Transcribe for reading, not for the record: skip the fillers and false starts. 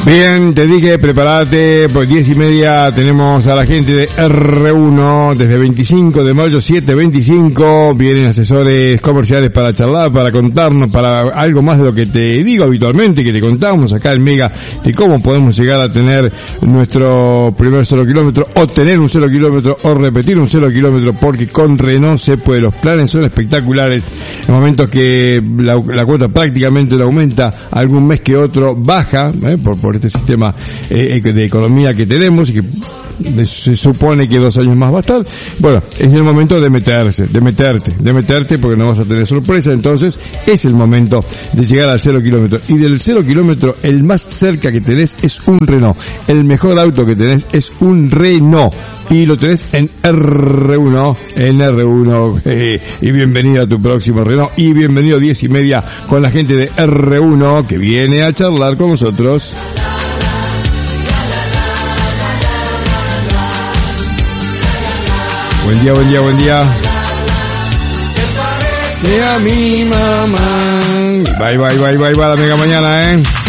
Bien, te dije, prepárate, pues 10:30 tenemos a la gente de R1 desde 25 de mayo 7:25, vienen asesores comerciales para charlar, para contarnos, para algo más de lo que te digo habitualmente, que te contamos acá en Mega, de cómo podemos llegar a tener nuestro primer 0 kilómetro, o tener un 0 kilómetro, o repetir un 0 kilómetro, porque con Renault se puede, los planes son espectaculares, en momentos que la cuota prácticamente no aumenta, algún mes que otro baja, por este sistema de economía que tenemos y que se supone que 2 años más va a estar. Bueno, es el momento de meterte porque no vas a tener sorpresa. Entonces es el momento de llegar al 0 kilómetro, y del 0 kilómetro el más cerca que tenés es un Renault, el mejor auto que tenés es un Renault, y lo tenés en R1, y bienvenido a tu próximo Renault, y bienvenido 10:30 con la gente de R1 que viene a charlar con nosotros. Buen día. A mi mamá. Bye, la mega mañana,